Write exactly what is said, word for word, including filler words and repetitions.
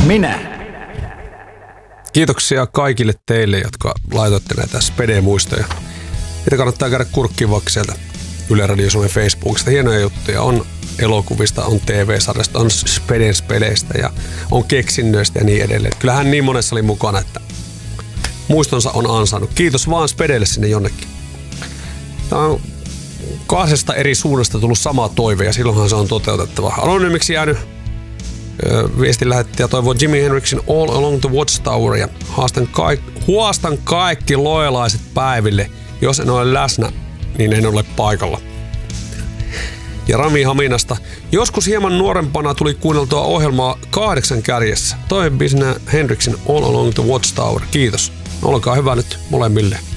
Minä. Kiitoksia kaikille teille, jotka laitoitte näitä spede-muistoja. Niitä kannattaa käydä kurkkiin vaikka sieltä Yle Radio Suomen Facebookista. Hienoja juttuja on elokuvista, on T V-sarjasta, on speden speleistä ja on keksinnöistä ja niin edelleen. Kyllähän niin monessa oli mukana, että muistonsa on ansainnut. Kiitos vaan spedelle sinne jonnekin. Tämä on kahdesta eri suunnasta tullut sama toive ja silloinhan se on toteutettava. Anonyymiksi jäänyt viestin lähettäjä toivoo Jimi Hendrixin All Along the Watchtower ja haastan, kaik- huastan kaikki lojalaiset päiville. Jos en ole läsnä, niin en ole paikalla. Ja Rami Haminasta. Joskus hieman nuorempana tuli kuunneltua ohjelmaa Kahdeksan kärjessä. Toivon biisinä Hendrixin All Along the Watchtower. Kiitos. Olkaa hyvä nyt molemmille.